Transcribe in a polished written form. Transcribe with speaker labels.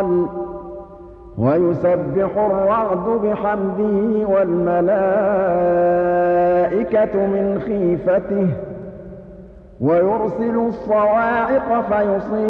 Speaker 1: قَالَ وَيُسَبِّحُ الرَّعْدُ بِحَمْدِهِ وَالْمَلَائِكَةُ مِنْ خِيفَتِهِ وَيُرْسِلُ الصَّوَاعِقَ فَيُصِيبُ